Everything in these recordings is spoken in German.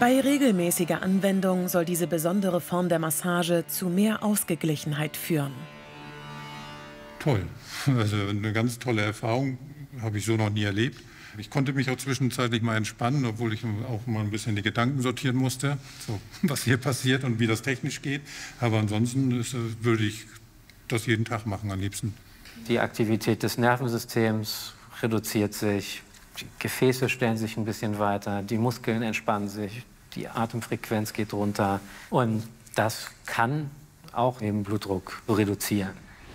Bei regelmäßiger Anwendung soll diese besondere Form der Massage zu mehr Ausgeglichenheit führen. Toll. Also eine ganz tolle Erfahrung, habe ich so noch nie erlebt. Ich konnte mich auch zwischenzeitlich mal entspannen, obwohl ich auch mal ein bisschen die Gedanken sortieren musste, so, was hier passiert und wie das technisch geht. Aber ansonsten würde ich das jeden Tag machen am liebsten. Die Aktivität des Nervensystems reduziert sich, die Gefäße stellen sich ein bisschen weiter, die Muskeln entspannen sich, die Atemfrequenz geht runter. Und das kann auch den Blutdruck reduzieren.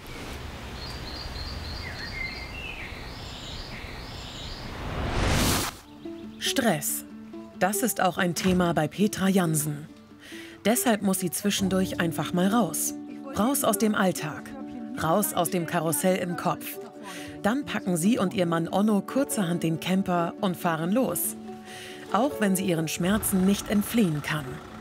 Stress. Das ist auch ein Thema bei Petra Jansen. Deshalb muss sie zwischendurch einfach mal raus. Raus aus dem Alltag. Raus aus dem Karussell im Kopf. Dann packen sie und ihr Mann Onno kurzerhand den Camper und fahren los. Auch wenn sie ihren Schmerzen nicht entfliehen kann.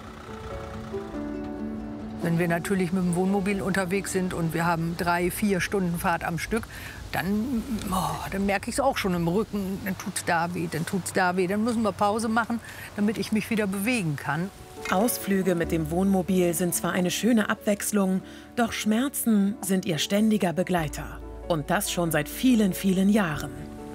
Wenn wir natürlich mit dem Wohnmobil unterwegs sind und wir haben 3-4 Stunden Fahrt am Stück, dann merke ich es auch schon im Rücken. Dann tut es da weh, dann tut es da weh. Dann müssen wir Pause machen, damit ich mich wieder bewegen kann. Ausflüge mit dem Wohnmobil sind zwar eine schöne Abwechslung, doch Schmerzen sind ihr ständiger Begleiter. Und das schon seit vielen, vielen Jahren.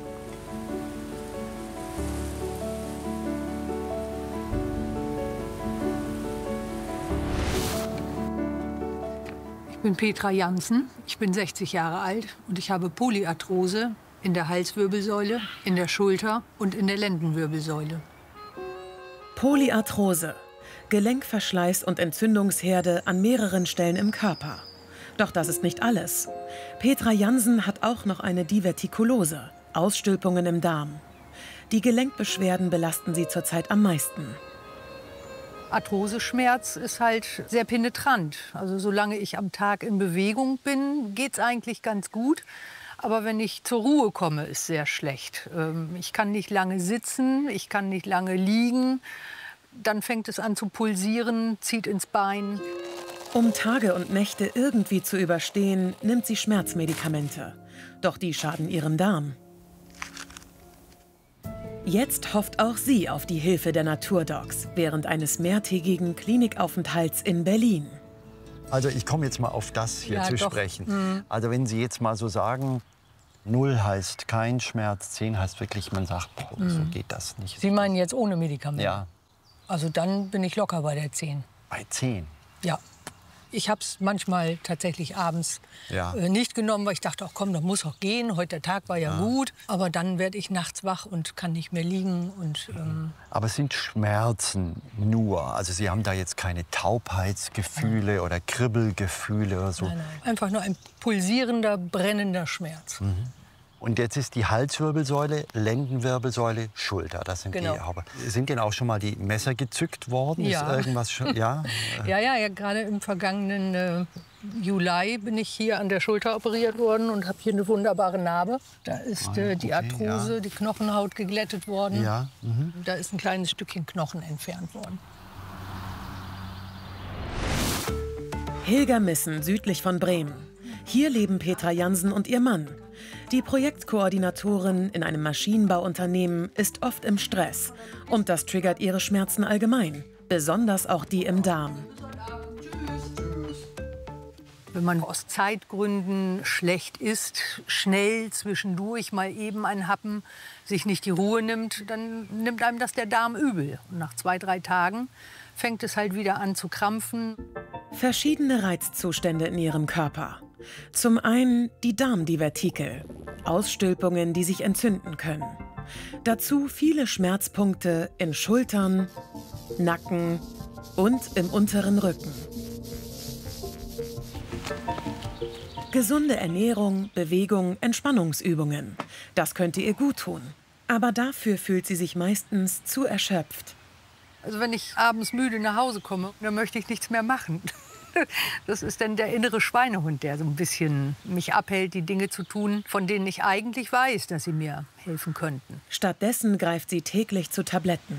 Ich bin Petra Jansen, ich bin 60 Jahre alt und ich habe Polyarthrose in der Halswirbelsäule, in der Schulter und in der Lendenwirbelsäule. Polyarthrose, Gelenkverschleiß und Entzündungsherde an mehreren Stellen im Körper. Doch das ist nicht alles. Petra Jansen hat auch noch eine Divertikulose, Ausstülpungen im Darm. Die Gelenkbeschwerden belasten sie zurzeit am meisten. Arthroseschmerz ist halt sehr penetrant. Also solange ich am Tag in Bewegung bin, geht es eigentlich ganz gut. Aber wenn ich zur Ruhe komme, ist sehr schlecht. Ich kann nicht lange sitzen, ich kann nicht lange liegen. Dann fängt es an zu pulsieren, zieht ins Bein. Um Tage und Nächte irgendwie zu überstehen, nimmt sie Schmerzmedikamente. Doch die schaden ihrem Darm. Jetzt hofft auch sie auf die Hilfe der Naturdocs während eines mehrtägigen Klinikaufenthalts in Berlin. Also ich komme jetzt mal auf das hier zu sprechen. Mhm. Also wenn Sie jetzt mal so sagen, 0 heißt kein Schmerz, 10 heißt wirklich, man sagt, boah, so geht das nicht. Sie meinen jetzt ohne Medikamente? Ja. Also dann bin ich locker bei der 10. Bei 10? Ja. Ich habe es manchmal tatsächlich abends nicht genommen, weil ich dachte, ach komm, das muss auch gehen. Heute der Tag war ja gut. Aber dann werde ich nachts wach und kann nicht mehr liegen. Und, Aber es sind Schmerzen nur? Also Sie haben da jetzt keine Taubheitsgefühle oder Kribbelgefühle oder so? Nein, nein. Einfach nur ein pulsierender, brennender Schmerz. Mhm. Und jetzt ist die Halswirbelsäule, Lendenwirbelsäule, Schulter. Das sind die Haupt. Sind denn auch schon mal die Messer gezückt worden? Ja. Ist irgendwas schon, ja? Ja, gerade im vergangenen Juli bin ich hier an der Schulter operiert worden und habe hier eine wunderbare Narbe. Da ist die Arthrose, die Knochenhaut geglättet worden. Ja. Mhm. Da ist ein kleines Stückchen Knochen entfernt worden. Hilgermissen, südlich von Bremen. Hier leben Petra Jansen und ihr Mann. Die Projektkoordinatorin in einem Maschinenbauunternehmen ist oft im Stress. Und das triggert ihre Schmerzen allgemein, besonders auch die im Darm. Wenn man aus Zeitgründen schlecht isst, schnell zwischendurch mal eben einen Happen, sich nicht die Ruhe nimmt, dann nimmt einem das der Darm übel. Und nach 2-3 Tagen fängt es halt wieder an zu krampfen. Verschiedene Reizzustände in ihrem Körper. Zum einen die Darmdivertikel, Ausstülpungen, die sich entzünden können. Dazu viele Schmerzpunkte in Schultern, Nacken und im unteren Rücken. Gesunde Ernährung, Bewegung, Entspannungsübungen. Das könnte ihr gut tun. Aber dafür fühlt sie sich meistens zu erschöpft. Also wenn ich abends müde nach Hause komme, dann möchte ich nichts mehr machen. Das ist dann der innere Schweinehund, der so ein bisschen mich abhält, die Dinge zu tun, von denen ich eigentlich weiß, dass sie mir helfen könnten. Stattdessen greift sie täglich zu Tabletten.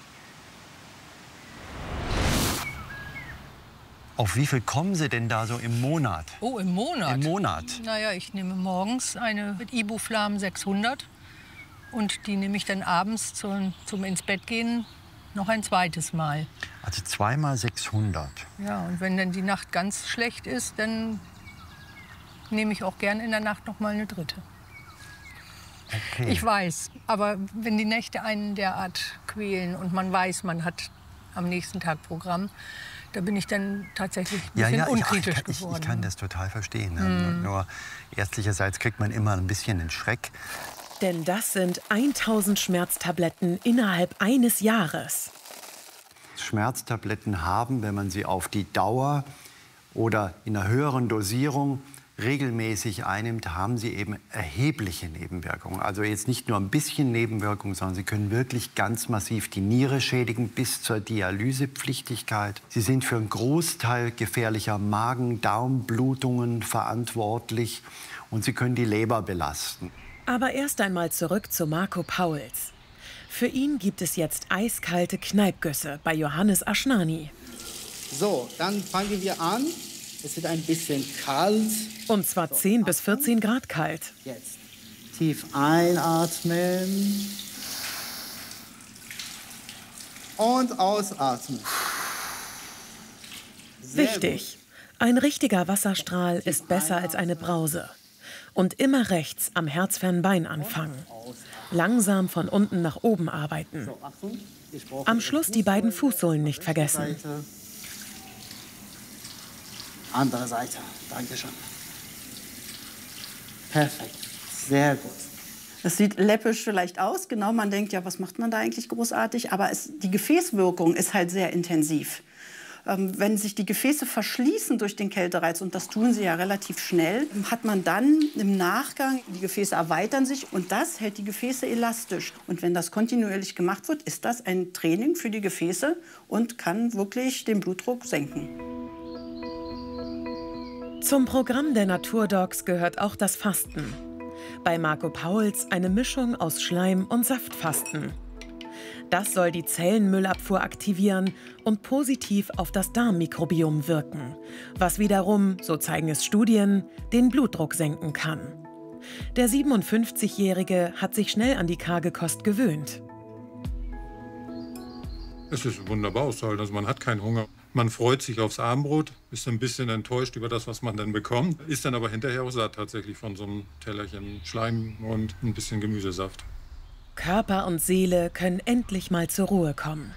Auf wie viel kommen Sie denn da so im Monat? Oh, im Monat? Im Monat? Naja, ich nehme morgens eine mit Ibuflam 600 und die nehme ich dann abends zum ins Bett gehen Noch ein zweites Mal. Also 2 mal 600. Ja, und wenn dann die Nacht ganz schlecht ist, dann nehme ich auch gern in der Nacht noch mal eine dritte. Okay. Ich weiß, aber wenn die Nächte einen derart quälen und man weiß, man hat am nächsten Tag Programm, da bin ich dann tatsächlich ein bisschen unkritisch geworden. Ich kann das total verstehen. Nur ärztlicherseits kriegt man immer ein bisschen den Schreck. Denn das sind 1000 Schmerztabletten innerhalb eines Jahres. Schmerztabletten haben, wenn man sie auf die Dauer oder in einer höheren Dosierung regelmäßig einnimmt, haben sie eben erhebliche Nebenwirkungen. Also jetzt nicht nur ein bisschen Nebenwirkungen, sondern sie können wirklich ganz massiv die Niere schädigen bis zur Dialysepflichtigkeit. Sie sind für einen Großteil gefährlicher Magen-Darm-Blutungen verantwortlich und sie können die Leber belasten. Aber erst einmal zurück zu Marco Pauls. Für ihn gibt es jetzt eiskalte Kneipgüsse bei Johannes Aschnani. So, dann fangen wir an. Es wird ein bisschen kalt. Und zwar 10 bis 14 Grad kalt. Jetzt tief einatmen und ausatmen. Wichtig, ein richtiger Wasserstrahl ist besser als eine Brause. Und immer rechts am herzfernen Bein anfangen. Langsam von unten nach oben arbeiten. Am Schluss die beiden Fußsohlen nicht vergessen. Andere Seite. Dankeschön. Perfekt. Sehr gut. Es sieht läppisch vielleicht aus, genau. Man denkt, ja, was macht man da eigentlich großartig? Aber die Gefäßwirkung ist halt sehr intensiv. Wenn sich die Gefäße verschließen durch den Kältereiz, und das tun sie ja relativ schnell, hat man dann im Nachgang, die Gefäße erweitern sich und das hält die Gefäße elastisch. Und wenn das kontinuierlich gemacht wird, ist das ein Training für die Gefäße und kann wirklich den Blutdruck senken. Zum Programm der Naturdocs gehört auch das Fasten. Bei Marco Pauls eine Mischung aus Schleim- und Saftfasten. Das soll die Zellenmüllabfuhr aktivieren und positiv auf das Darmmikrobiom wirken, was wiederum, so zeigen es Studien, den Blutdruck senken kann. Der 57-Jährige hat sich schnell an die karge Kost gewöhnt. Es ist wunderbar auszuhalten, also man hat keinen Hunger. Man freut sich aufs Abendbrot, ist ein bisschen enttäuscht über das, was man dann bekommt, ist dann aber hinterher auch satt tatsächlich von so einem Tellerchen Schleim und ein bisschen Gemüsesaft. Körper und Seele können endlich mal zur Ruhe kommen.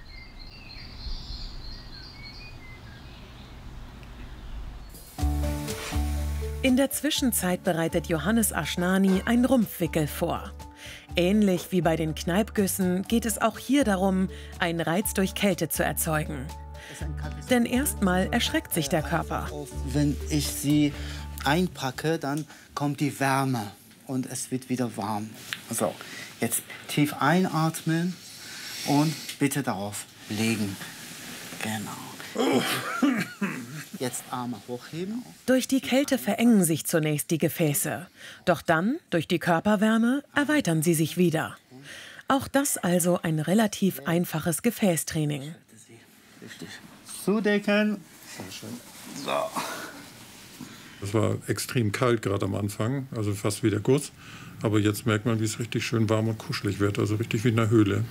In der Zwischenzeit bereitet Johannes Aschnani ein Rumpfwickel vor. Ähnlich wie bei den Kneipgüssen geht es auch hier darum, einen Reiz durch Kälte zu erzeugen. Denn erstmal erschreckt sich der Körper. Wenn ich sie einpacke, dann kommt die Wärme und es wird wieder warm. So, jetzt tief einatmen und bitte darauf legen. Genau. Jetzt Arme hochheben. Durch die Kälte verengen sich zunächst die Gefäße. Doch dann, durch die Körperwärme, erweitern sie sich wieder. Auch das also ein relativ einfaches Gefäßtraining. Richtig. Zudecken. Sehr schön. So. Es war extrem kalt gerade am Anfang, also fast wie der Guss. Aber jetzt merkt man, wie es richtig schön warm und kuschelig wird, also richtig wie in einer Höhle.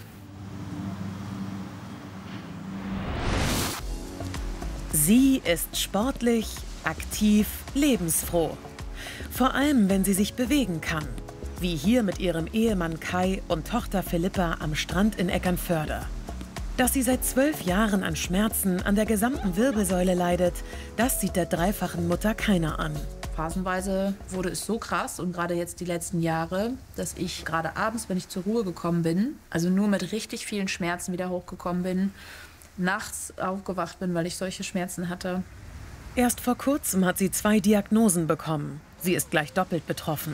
Sie ist sportlich, aktiv, lebensfroh. Vor allem, wenn sie sich bewegen kann. Wie hier mit ihrem Ehemann Kai und Tochter Philippa am Strand in Eckernförde. Dass sie seit 12 Jahren an Schmerzen an der gesamten Wirbelsäule leidet, das sieht der dreifachen Mutter keiner an. Phasenweise wurde es so krass und gerade jetzt die letzten Jahre, dass ich gerade abends, wenn ich zur Ruhe gekommen bin, also nur mit richtig vielen Schmerzen wieder hochgekommen bin, nachts aufgewacht bin, weil ich solche Schmerzen hatte. Erst vor kurzem hat sie 2 Diagnosen bekommen. Sie ist gleich doppelt betroffen.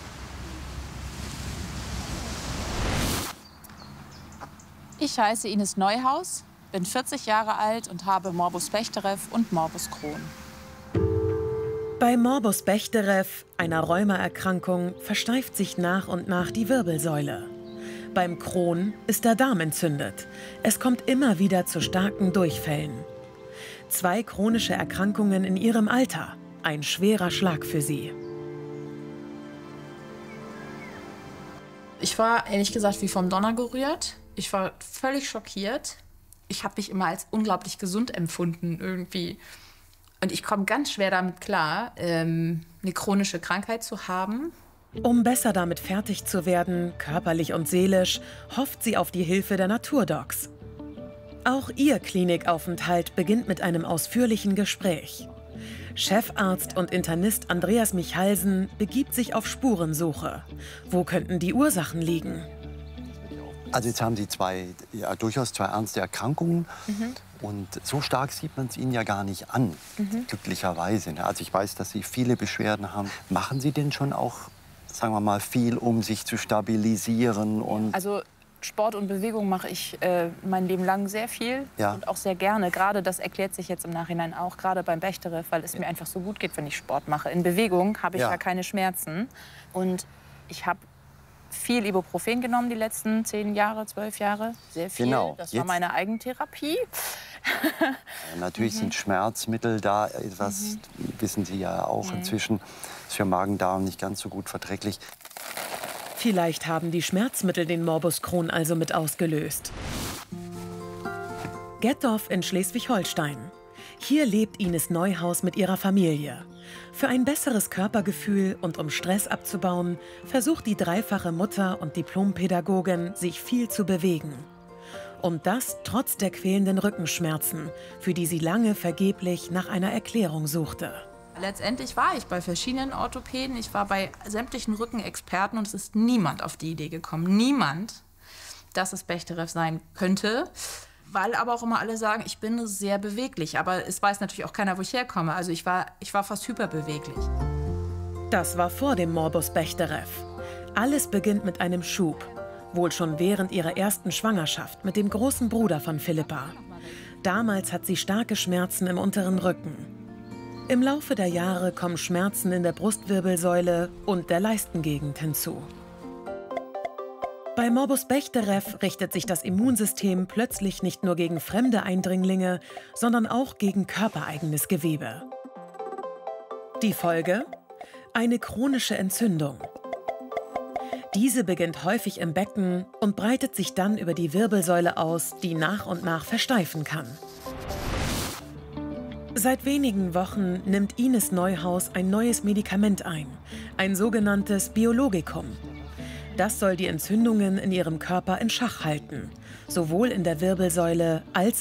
Ich heiße Ines Neuhaus, bin 40 Jahre alt und habe Morbus Bechterew und Morbus Crohn. Bei Morbus Bechterew, einer Rheumaerkrankung, versteift sich nach und nach die Wirbelsäule. Beim Crohn ist der Darm entzündet. Es kommt immer wieder zu starken Durchfällen. 2 chronische Erkrankungen in ihrem Alter. Ein schwerer Schlag für sie. Ich war ehrlich gesagt wie vom Donner gerührt. Ich war völlig schockiert. ich habe mich immer als unglaublich gesund empfunden irgendwie. Und ich komme ganz schwer damit klar, eine chronische Krankheit zu haben. Um besser damit fertig zu werden, körperlich und seelisch, hofft sie auf die Hilfe der Naturdocs. Auch ihr Klinikaufenthalt beginnt mit einem ausführlichen Gespräch. Chefarzt und Internist Andreas Michalsen begibt sich auf Spurensuche. Wo könnten die Ursachen liegen? Also jetzt haben Sie durchaus zwei ernste Erkrankungen. Und so stark sieht man es Ihnen ja gar nicht an, glücklicherweise. Also ich weiß, dass Sie viele Beschwerden haben. Machen Sie denn schon auch, sagen wir mal, viel, um sich zu stabilisieren? Also Sport und Bewegung mache ich mein Leben lang sehr viel und auch sehr gerne. Gerade das erklärt sich jetzt im Nachhinein auch, gerade beim Bechterew, weil es mir einfach so gut geht, wenn ich Sport mache. In Bewegung habe ich ja keine Schmerzen. Und ich habe viel Ibuprofen genommen die letzten 10 Jahre, 12 Jahre. Sehr viel. Genau. Das war meine Eigentherapie. Natürlich sind Schmerzmittel da, das wissen Sie ja auch inzwischen, ist für Magen-Darm nicht ganz so gut verträglich. Vielleicht haben die Schmerzmittel den Morbus Crohn also mit ausgelöst. Gettorf in Schleswig-Holstein. Hier lebt Ines Neuhaus mit ihrer Familie. Für ein besseres Körpergefühl und um Stress abzubauen, versucht die dreifache Mutter und Diplompädagogin, sich viel zu bewegen. Und das trotz der quälenden Rückenschmerzen, für die sie lange vergeblich nach einer Erklärung suchte. Letztendlich war ich bei verschiedenen Orthopäden, ich war bei sämtlichen Rückenexperten und es ist niemand auf die Idee gekommen, niemand, dass es Bechterew sein könnte. Weil aber auch immer alle sagen, ich bin sehr beweglich. Aber es weiß natürlich auch keiner, wo ich herkomme. Also ich war fast hyperbeweglich. Das war vor dem Morbus Bechterew. Alles beginnt mit einem Schub. Wohl schon während ihrer ersten Schwangerschaft mit dem großen Bruder von Philippa. Damals hat sie starke Schmerzen im unteren Rücken. Im Laufe der Jahre kommen Schmerzen in der Brustwirbelsäule und der Leistengegend hinzu. Bei Morbus Bechterew richtet sich das Immunsystem plötzlich nicht nur gegen fremde Eindringlinge, sondern auch gegen körpereigenes Gewebe. Die Folge? Eine chronische Entzündung. Diese beginnt häufig im Becken und breitet sich dann über die Wirbelsäule aus, die nach und nach versteifen kann. Seit wenigen Wochen nimmt Ines Neuhaus ein neues Medikament ein, ein sogenanntes Biologikum. Das soll die Entzündungen in ihrem Körper in Schach halten, sowohl in der Wirbelsäule als